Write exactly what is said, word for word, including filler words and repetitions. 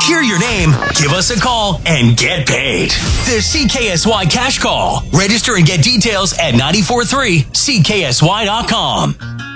hear your name, give us a call, and get paid. The C K S Y Cash Call. Register and get details at nine four three C K S Y dot com.